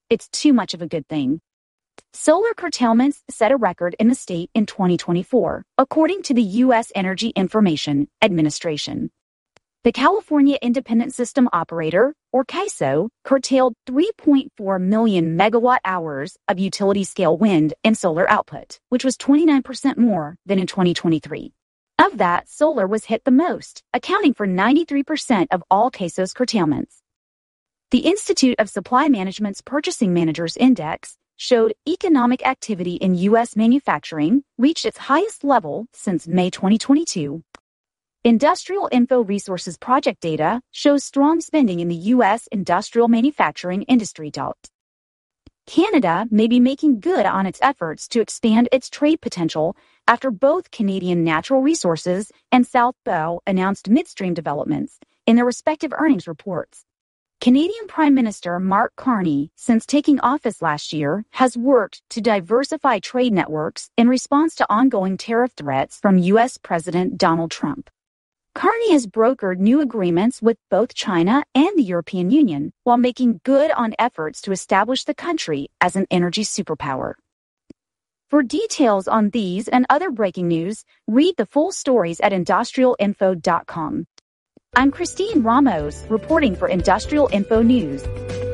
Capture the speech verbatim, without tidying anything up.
It's too much of a good thing. Solar curtailments set a record in the state in twenty twenty-four, according to the U S Energy Information Administration. The California Independent System Operator, or C I S O, curtailed three point four million megawatt hours of utility-scale wind and solar output, which was twenty-nine percent more than in twenty twenty-three. Of that, solar was hit the most, accounting for ninety-three percent of all C I S O's curtailments. The Institute of Supply Management's Purchasing Managers Index showed economic activity in U S manufacturing reached its highest level since May twenty twenty-two. Industrial Info Resources project data shows strong spending in the U S industrial manufacturing industry. Canada may be making good on its efforts to expand its trade potential after both Canadian Natural Resources and South Bow announced midstream developments in their respective earnings reports. Canadian Prime Minister Mark Carney, since taking office last year, has worked to diversify trade networks in response to ongoing tariff threats from U S President Donald Trump. Carney has brokered new agreements with both China and the European Union while making good on efforts to establish the country as an energy superpower. For details on these and other breaking news, read the full stories at industrial info dot com. I'm Christine Ramos, reporting for Industrial Info News.